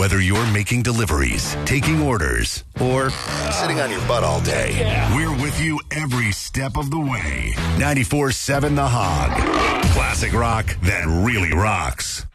Whether you're making deliveries, taking orders, or sitting on your butt all day, we're with you every step of the way. 94.7 The Hog. Classic rock that really rocks.